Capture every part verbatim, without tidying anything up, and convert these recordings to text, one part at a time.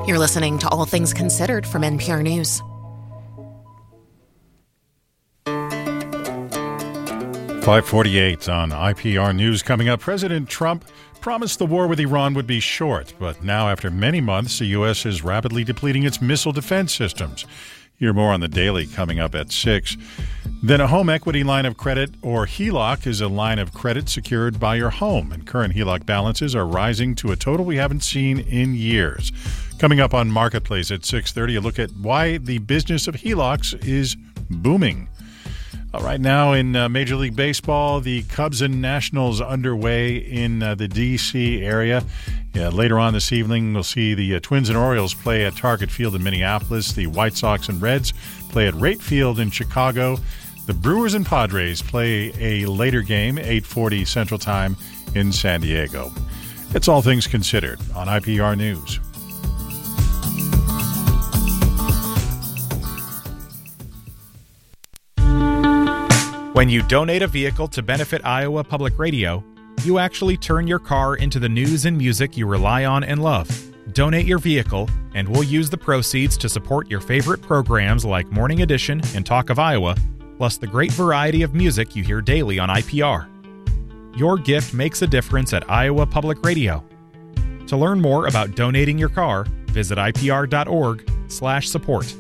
You're listening to All Things Considered from N P R News. five forty-eight on I P R News. Coming up, President Trump promised the war with Iran would be short, but now after many months, the U S is rapidly depleting its missile defense systems. Hear more on the Daily coming up at six. Then a home equity line of credit, or H E L O C, is a line of credit secured by your home, and current H E L O C balances are rising to a total we haven't seen in years. Coming up on Marketplace at six thirty, a look at why the business of H E L O Cs is booming. Uh, right now in uh, Major League Baseball, the Cubs and Nationals underway in uh, the D C area. Yeah, later on this evening, we'll see the uh, Twins and Orioles play at Target Field in Minneapolis. The White Sox and Reds play at Rate Field in Chicago. The Brewers and Padres play a later game, eight forty Central Time, in San Diego. It's All Things Considered on I P R News. When you donate a vehicle to benefit Iowa Public Radio, you actually turn your car into the news and music you rely on and love. Donate your vehicle, and we'll use the proceeds to support your favorite programs like Morning Edition and Talk of Iowa, plus the great variety of music you hear daily on I P R. Your gift makes a difference at Iowa Public Radio. To learn more about donating your car, visit ipr.org slash support.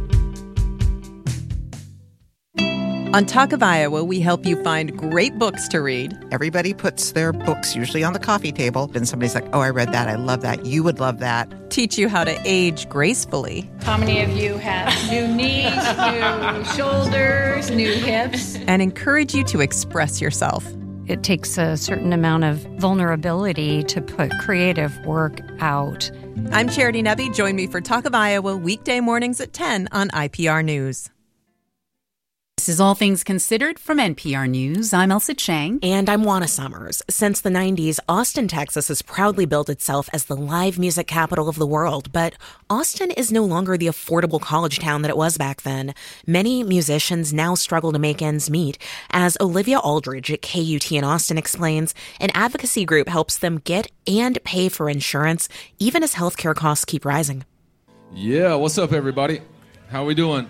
On Talk of Iowa, we help you find great books to read. Everybody puts their books usually on the coffee table, and somebody's like, oh, I read that. I love that. You would love that. Teach you how to age gracefully. How many of you have new knees, new shoulders, new hips? And encourage you to express yourself. It takes a certain amount of vulnerability to put creative work out. I'm Charity Nebbe. Join me for Talk of Iowa weekday mornings at ten on I P R News. This is All Things Considered from N P R News. I'm Elsa Chang. And I'm Juana Summers. Since the nineties, Austin, Texas has proudly built itself as the live music capital of the world. But Austin is no longer the affordable college town that it was back then. Many musicians now struggle to make ends meet. As Olivia Aldridge at K U T in Austin explains, an advocacy group helps them get and pay for insurance, even as healthcare costs keep rising. Yeah, what's up, everybody? How we doing?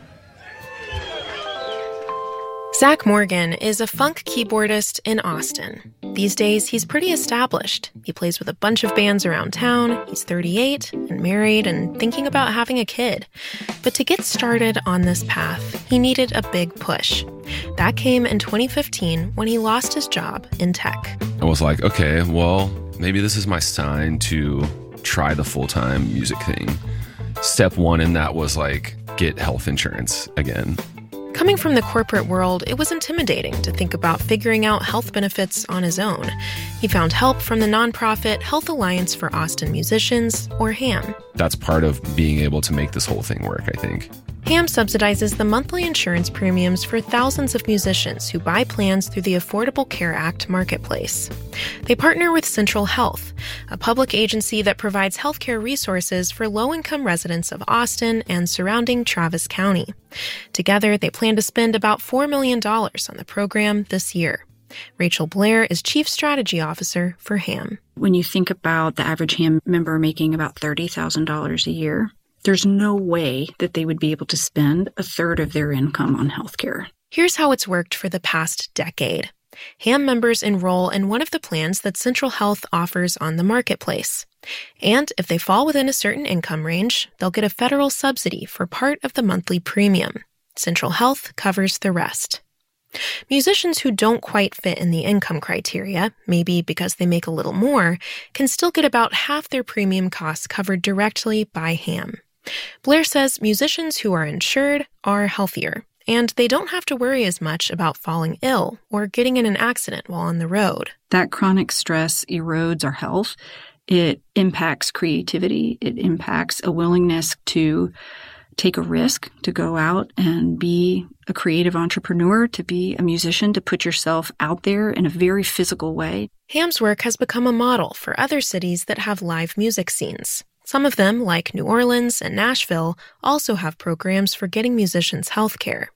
Zach Morgan is a funk keyboardist in Austin. These days, he's pretty established. He plays with a bunch of bands around town. He's thirty-eight and married and thinking about having a kid. But to get started on this path, he needed a big push. That came in twenty fifteen when he lost his job in tech. I was like, okay, well, maybe this is my sign to try the full-time music thing. Step one in that was like, get health insurance again. Coming from the corporate world, it was intimidating to think about figuring out health benefits on his own. He found help from the nonprofit Health Alliance for Austin Musicians, or HAM. That's part of being able to make this whole thing work, I think. HAM subsidizes the monthly insurance premiums for thousands of musicians who buy plans through the Affordable Care Act marketplace. They partner with Central Health, a public agency that provides healthcare resources for low-income residents of Austin and surrounding Travis County. Together, they plan to spend about four million dollars on the program this year. Rachel Blair is Chief Strategy Officer for HAM. When you think about the average HAM member making about thirty thousand dollars a year, there's no way that they would be able to spend a third of their income on healthcare. Here's how it's worked for the past decade. HAM members enroll in one of the plans that Central Health offers on the marketplace. And if they fall within a certain income range, they'll get a federal subsidy for part of the monthly premium. Central Health covers the rest. Musicians who don't quite fit in the income criteria, maybe because they make a little more, can still get about half their premium costs covered directly by HAM. Blair says musicians who are insured are healthier, and they don't have to worry as much about falling ill or getting in an accident while on the road. That chronic stress erodes our health. It impacts creativity. It impacts a willingness to take a risk, to go out and be a creative entrepreneur, to be a musician, to put yourself out there in a very physical way. HAM's work has become a model for other cities that have live music scenes. Some of them, like New Orleans and Nashville, also have programs for getting musicians health care.